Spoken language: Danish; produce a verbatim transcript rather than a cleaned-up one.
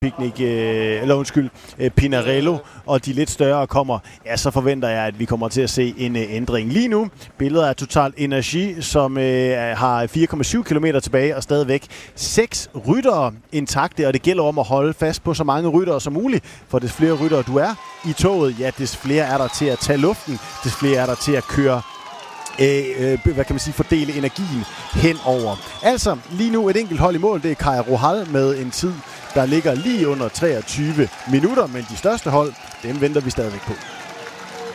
Picnic, øh, eller undskyld, øh, Pinarello, og de lidt større kommer, ja, så forventer jeg, at vi kommer til at se en øh, ændring. Lige nu, billeder af Total Energy, som øh, har fire komma syv kilometer tilbage og stadigvæk seks ryttere intakte, og det gælder om at holde fast på så mange ryttere som muligt, for des flere ryttere du er i toget, ja, des flere er der til at tage luften, des flere er der til at køre Øh, øh, hvad kan man sige, fordele energien henover. Altså, lige nu et enkelt hold i mål, det er Kaja Rohal med en tid, der ligger lige under treogtyve minutter, men de største hold, dem venter vi stadigvæk på.